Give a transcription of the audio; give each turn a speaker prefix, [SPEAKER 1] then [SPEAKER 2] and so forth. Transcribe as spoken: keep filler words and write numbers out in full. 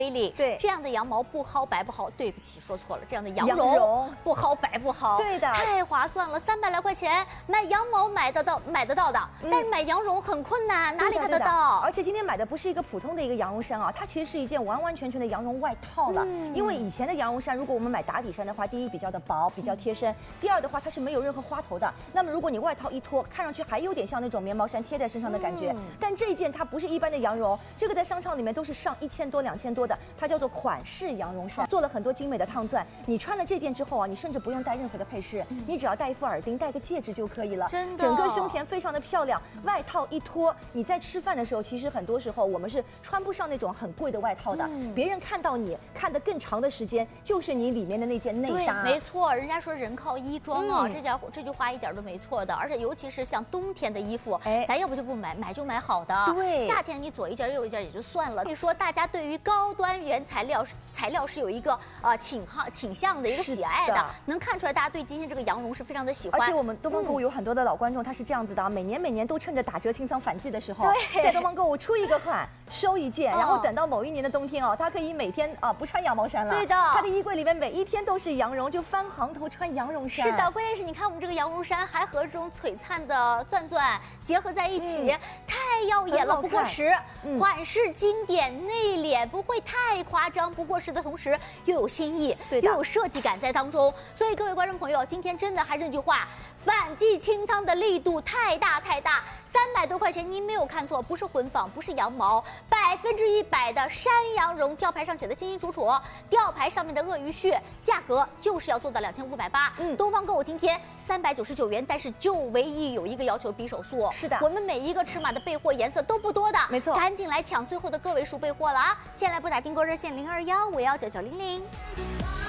[SPEAKER 1] 威力，
[SPEAKER 2] 对，
[SPEAKER 1] 这样的羊毛不薅白不薅，对不起，说错了，这样的羊
[SPEAKER 2] 羊
[SPEAKER 1] 绒
[SPEAKER 2] 绒
[SPEAKER 1] 不薅白不薅，
[SPEAKER 2] 对的，
[SPEAKER 1] 太划算了，三百来块钱买羊毛买得到买得到的，嗯、但是买羊绒很困难，哪里看得到？
[SPEAKER 2] 而且今天买的不是一个普通的一个羊绒衫啊，它其实是一件完完全全的羊绒外套了。嗯、因为以前的羊绒衫，如果我们买打底衫的话，第一比较的薄，比较贴身；第二的话，它是没有任何花头的。那么如果你外套一脱，看上去还有点像那种棉毛衫贴在身上的感觉。嗯、但这一件它不是一般的羊绒，这个在商场里面都是上一千多、两千多的，它叫做款式羊绒衫，做了很多精美的烫钻。你穿了这件之后啊，你甚至不用戴任何的配饰，嗯、你只要戴一副耳钉，戴个戒指就可以了。
[SPEAKER 1] 真的，
[SPEAKER 2] 整个胸前非常的漂亮。外套一脱，你在吃饭的时候，其实很多时候我们是穿不上那种很贵的外套的。嗯、别人看到你看得更长的时间，就是你里面的那件内搭。
[SPEAKER 1] 没错，人家说人靠衣装啊，
[SPEAKER 2] 嗯、
[SPEAKER 1] 这家伙这句话一点都没错的。而且尤其是像冬天的衣服，哎，咱要不就不买，买就买好的。
[SPEAKER 2] 对，
[SPEAKER 1] 夏天你左一件右一件也就算了。所以说，大家对于高端原材料材料是有一个呃倾向倾向的一个喜爱的，能看出来大家对今天这个羊绒是非常的喜欢。
[SPEAKER 2] 而且我们东方购物有很多的老观众，他是这样子的，每年每年都趁着打折清仓反季的时候，在东方购物出一个款收一件，然后等到某一年的冬天哦，他可以每天啊不穿羊毛衫了。
[SPEAKER 1] 对的，
[SPEAKER 2] 他的衣柜里面每一天都是羊绒，就翻行头穿羊绒衫。
[SPEAKER 1] 是的，关键是你看我们这个羊绒衫还和这种璀璨的钻钻结合在一起，嗯、太耀眼了，不过时，嗯、款式经典，内敛，不会太夸张，不过时的同时又有新意，又有设计感在当中。所以各位观众朋友，今天真的还是那句话，反季清仓的力度太大太大，三百多块钱您没有看错，不是混纺，不是羊毛，百分之一百的山羊绒，吊牌上写的清清楚楚，吊牌上面的鳄鱼絮，价格就是要做到两千五百八。嗯，东方购物今天三百九十九元，但是就唯一有一个要求，比手速。
[SPEAKER 2] 是的，
[SPEAKER 1] 我们每一个尺码的备货颜色都不多的，
[SPEAKER 2] 没错，
[SPEAKER 1] 赶紧来抢最后的个位数备货了啊！先来拨打订购热线零二幺五幺九九零零。